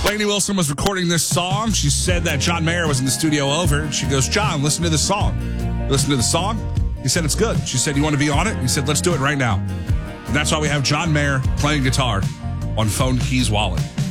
Lainey Wilson was recording this song. She said that John Mayer was in the studio over. And she goes, John, listen to this song. Listen to the song. He said, it's good. She said, you want to be on it? He said, let's do it right now. And that's why we have John Mayer playing guitar on Phone Keys Wallet.